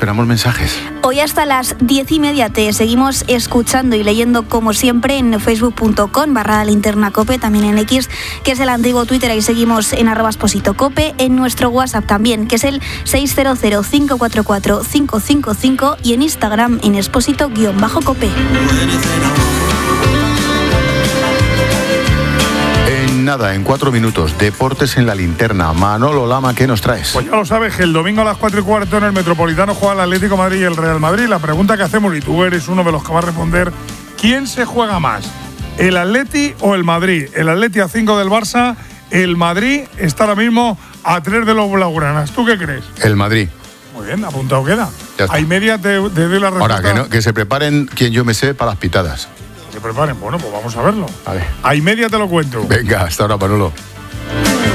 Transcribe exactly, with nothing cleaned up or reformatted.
esperamos mensajes. Hoy hasta las diez y media te seguimos escuchando y leyendo como siempre en facebook punto com barra linterna cope, también en X, que es el antiguo Twitter, ahí seguimos en arroba Expósito Cope, en nuestro WhatsApp también, que es el seis cero cero, cinco cuatro cuatro, cinco cinco cinco, y en Instagram en Expósito-Cope. En nada, en cuatro minutos, deportes en la linterna. Manolo Lama, ¿qué nos traes? Pues ya lo sabes, que el domingo a las cuatro y cuarto en el Metropolitano juega el Atlético de Madrid y el Real Madrid. La pregunta que hacemos, y tú eres uno de los que va a responder, ¿quién se juega más? ¿El Atleti o el Madrid? El Atleti a cinco del Barça, el Madrid está ahora mismo a tres de los blaugranas. ¿Tú qué crees? El Madrid. Muy bien, apuntado queda. Ya está. Hay media, te, te doy la respuesta. Ahora, que, no, que se preparen quien yo me sé para las pitadas. Se preparen, bueno, pues vamos a verlo. Vale. Hay media te lo cuento. Venga, hasta ahora, Manolo.